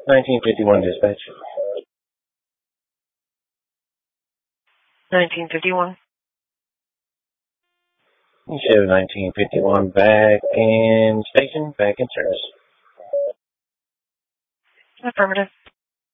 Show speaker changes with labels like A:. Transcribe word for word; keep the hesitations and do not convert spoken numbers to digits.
A: nineteen fifty-one dispatch.
B: nineteen fifty-one.
A: You show nineteen fifty-one back in station, back in service.
B: Affirmative.